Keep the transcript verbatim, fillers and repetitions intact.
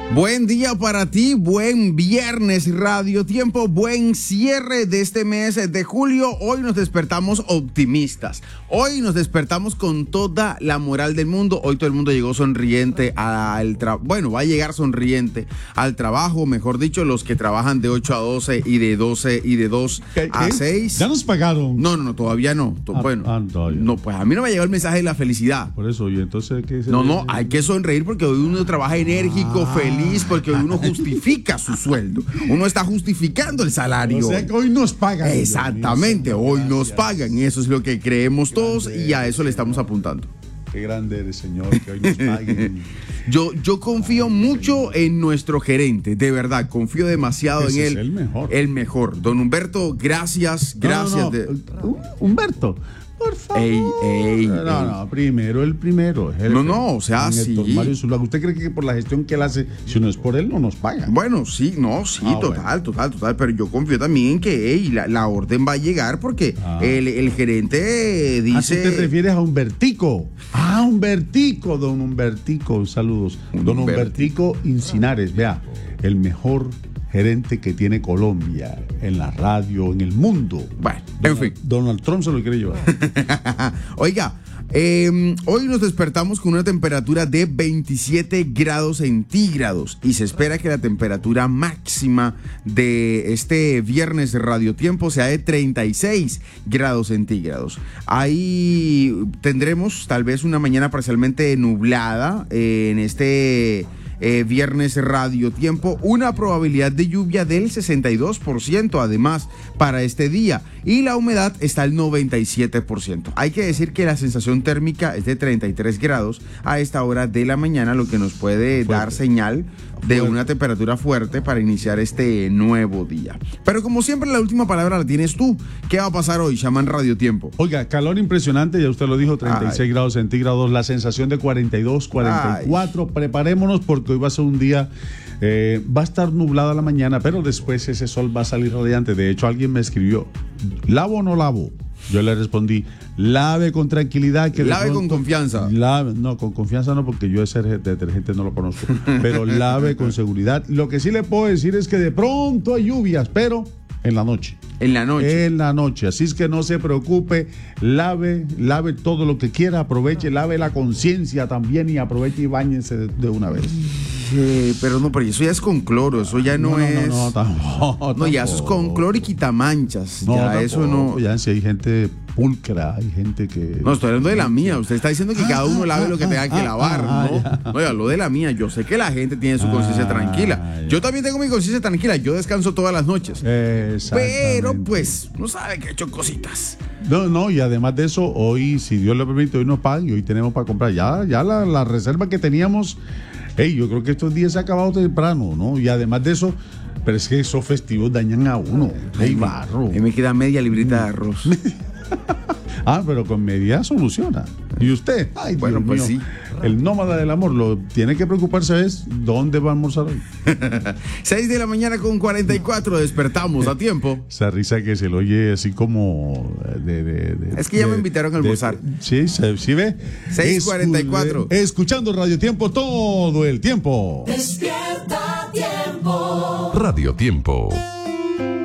Buen día para ti, buen viernes Radio Tiempo, buen cierre de este mes de julio. Hoy nos despertamos optimistas, hoy nos despertamos con toda la moral del mundo. Hoy todo el mundo llegó sonriente al trabajo, bueno, va a llegar sonriente al trabajo, mejor dicho, los que trabajan de ocho a doce y de doce y de dos ¿Qué, a qué? seis. ¿Ya nos pagaron? No, no, no, todavía no. Ah, bueno, ah, no, no, pues a mí no me llegó el mensaje de la felicidad. Por eso, y entonces, ¿qué se No, dice? no, hay que sonreír porque hoy uno trabaja enérgico, Ah. feliz, porque hoy uno justifica su sueldo. Uno está justificando el salario. O sea que hoy nos pagan. Exactamente, Dios mío, hoy Señor, nos gracias. pagan. Eso es lo que creemos todos Grande y a eso le estamos apuntando. Qué grande eres, Señor, que hoy nos paguen. Yo, yo confío mucho en nuestro gerente, de verdad, confío demasiado en Ese él. es el mejor. El mejor. Don Humberto, gracias, gracias. No, no, no. de- Uh, Humberto, por favor. Ey, ey, no, ey. no, primero el primero. el No, jefe. no, o sea, Don Héctor sí. Mario Zuluaga. ¿Usted cree que por la gestión que él hace, si no es por él, no nos pagan? Bueno, sí, no, sí, Ah, total, bueno. total, total, pero yo confío también en que ey, la, la orden va a llegar porque Ah. el, el gerente ¿A qué dice... te refieres a Humbertico? Ah, Humbertico, don Humbertico, saludos. Don Humberti. Humbertico Incinares, vea, el mejor gerente que tiene Colombia en la radio, en el mundo. Bueno, en Donald, fin. Donald Trump se lo quiere llevar. Oiga, eh, hoy nos despertamos con una temperatura de veintisiete grados centígrados y se espera que la temperatura máxima de este viernes de Radio Tiempo sea de treinta y seis grados centígrados. Ahí tendremos tal vez una mañana parcialmente nublada eh, en este... Eh, viernes Radio Tiempo, una probabilidad de lluvia del sesenta y dos por ciento además para este día y la humedad está al noventa y siete por ciento. Hay que decir que la sensación térmica es de treinta y tres grados a esta hora de la mañana, lo que nos puede Fuerte. dar señal de Fuerte. una temperatura fuerte para iniciar este nuevo día. Pero como siempre la última palabra la tienes tú. ¿Qué va a pasar hoy, Shaman Radio Tiempo? Oiga, calor impresionante, ya usted lo dijo, treinta y seis Ay. grados centígrados, la sensación de cuarenta y dos, cuarenta y cuatro. Preparémonos porque hoy va a ser un día, eh, va a estar nublada la mañana, pero después ese sol va a salir radiante. De hecho, alguien me escribió, ¿lavo o no lavo? Yo le respondí, lave con tranquilidad. Que de Lave con pronto- confianza. Lave, no, con confianza no, porque yo ese detergente no lo conozco, pero lave con seguridad. Lo que sí le puedo decir es que de pronto hay lluvias, pero en la noche. En la noche. En la noche, así es que no se preocupe, lave, lave todo lo que quiera, aproveche, lave la conciencia también y aproveche y báñense de, de una vez. Eh, pero no, pero eso ya es con cloro, eso ya no, no, no, es... no, no, tampoco, No, ya eso es con tampoco. cloro y quitamanchas. No, ya eso tampoco, no... Ya si hay gente pulcra, hay gente que... No, estoy hablando de la mía. Usted está diciendo que cada uno lave lo que tenga que ah, lavar, ah, ¿no? ya. No, yo hablo de la mía. Yo sé que la gente tiene su conciencia Ah, tranquila. ya. Yo también tengo mi conciencia tranquila. Yo descanso todas las noches. Exactamente. Pero, pues, no sabe que he hecho cositas. No, no, y además de eso, hoy, si Dios lo permite, hoy nos pagan y hoy tenemos para comprar. Ya, ya la, la reserva que teníamos, hey, yo creo que estos días se ha acabado temprano, ¿no? Y además de eso, pero es que esos festivos dañan a uno. Hey, barro. A mí me queda media librita de arroz. Ah, pero con media soluciona. ¿Y usted? Ay, Bueno, Dios pues mío. sí. El nómada del amor, lo tiene que preocuparse es dónde va a almorzar hoy. seis de la mañana con cuarenta y cuatro. Despertamos a tiempo. Esa risa que se le oye así como de... de- de- Es que ya me de- invitaron a de- almorzar. sí, se- sí ve. seis cuarenta y cuatro. Escu- Escuchando Radio Tiempo todo el tiempo. Despierta tiempo. Radio Tiempo.